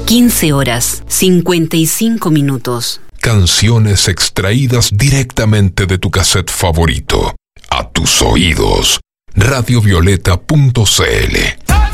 15 horas, 55 minutos. Canciones extraídas directamente de tu cassette favorito. A tus oídos. Radiovioleta.cl